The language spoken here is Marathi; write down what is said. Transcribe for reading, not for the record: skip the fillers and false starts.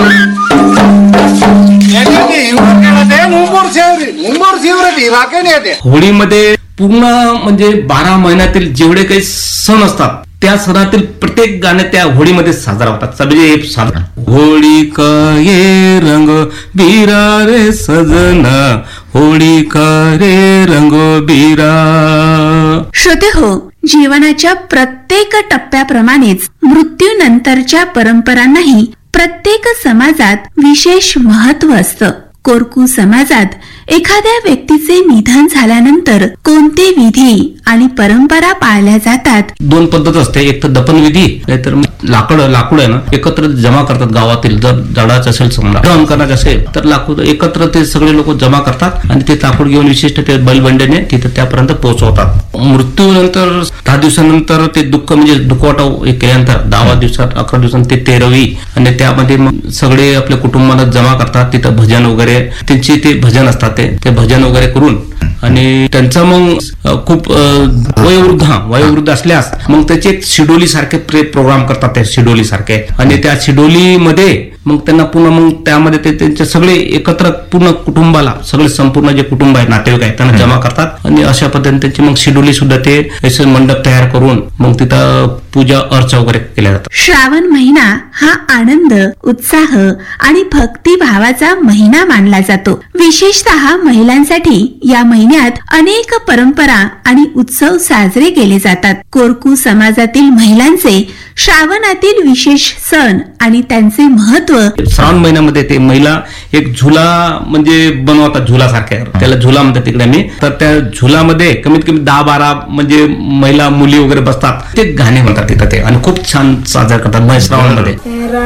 होळीमध्ये पूर्ण म्हणजे 12 महिन्यातील जेवढे काही सण असतात त्या सणातील प्रत्येक गाणे त्या होळीमध्ये साजरा होतात. म्हणजे साजरा होळी का ये रंग बिरा रे सजना, होळी का रे रंग बिरा. श्रोते हो, जीवनाच्या प्रत्येक टप्प्याप्रमाणेच मृत्यूनंतरच्या परंपरांनाही प्रत्येक समाजात विशेष महत्व असतं. कोरकू समाजात एखाद्या व्यक्तीचे निधन झाल्यानंतर कोणते विधी आणि परंपरा पाळल्या जातात? 2 पद्धत असते. एक तर दफनविधी, नाहीतर लाकूड आहे ना एकत्र जमा करतात गावातील. जर जडाचं असेल समजा दहन करायचं असेल तर लाकूड एकत्र ते सगळे लोक जमा करतात आणि ते लाकूड घेऊन विशिष्ट ते बैलबंड्याने तिथे त्यापर्यंत पोहोचवतात. मृत्यूनंतर 10 दिवसानंतर ते दुःख म्हणजे दुखवाटा केल्यानंतर 10 दिवसात 11 दिवसांत ते 13वी आणि त्यामध्ये मग सगळे आपल्या कुटुंबाला जमा करतात. तिथं भजन वगैरे त्यांची ते भजन असतात ते भजन वगैरे करून आणि त्यांचा मग खूप वयोवृद्ध असल्यास मग त्याचे एक शिडोली सारखे प्रोग्राम करतात. त्या शिडोली सारखे आणि त्या शिडोलीमध्ये मग त्यांना पुन्हा मग त्यामध्ये ते त्यांचे सगळे एकत्र पूर्ण कुटुंबाला सगळे संपूर्ण जे कुटुंब आहे नातेवाईक आहेत त्यांना जमा करतात आणि अशा पद्धतीने त्यांची मग शिडोली सुद्धा ते असे मंडप तयार करून मग तिथं पूजा अर्चा वगैरे केल्या जातात. श्रावण महिना हा आनंद, उत्साह आणि भक्तिभावाचा महिना मानला जातो. विशेषतः महिलांसाठी या महिन्यात अनेक परंपरा आणि उत्सव साजरे केले जातात. कोरकू समाजातील महिलांचे श्रावणातील विशेष सण आणि त्यांचे महत्व. श्रावण महिन्यामध्ये ते महिला एक झुला म्हणजे बनवतात, झुला सारख्या त्याला झुला म्हणतात तिकडे मी. तर त्या झुलामध्ये कमीत कमी 10-12 म्हणजे महिला मुली वगैरे बसतात. ते गाणे म्हणतात तिथं ते आणि खूप छान साजरा करतात श्रावणामध्ये.